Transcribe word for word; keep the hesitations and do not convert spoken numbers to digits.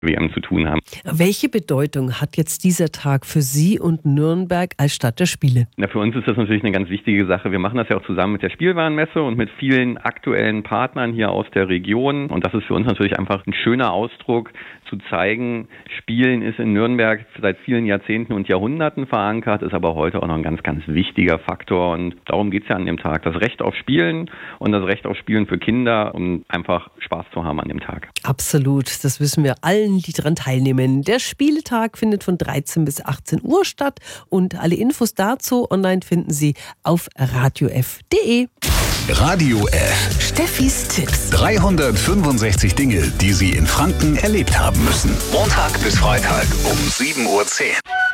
W M zu tun haben. Welche Bedeutung hat jetzt dieser Tag für Sie und Nürnberg als Stadt der Spiele? Na, für uns ist das natürlich eine ganz wichtige Sache. Wir machen das ja auch zusammen mit der Spielwarenmesse und mit vielen aktuellen Partnern hier aus der Region. Und das ist für uns natürlich einfach ein schöner Ausdruck, zu zeigen, Spielen ist in Nürnberg seit vielen Jahrzehnten und Jahrhunderten verankert, ist aber heute auch noch ein ganz, ganz wichtiger Faktor. Und darum geht es ja an dem Tag. Das Recht auf Spielen und das Recht auf Spielen für Kinder, um einfach Spaß zu haben an dem Tag. Absolut, das wissen wir allen, die daran teilnehmen. Der Spieletag findet von dreizehn bis achtzehn Uhr statt und alle Infos dazu online finden Sie auf radio f punkt de. Radio F. Steffis Tipps. dreihundertfünfundsechzig Dinge, die Sie in Franken erlebt haben müssen. Montag bis Freitag um sieben Uhr zehn.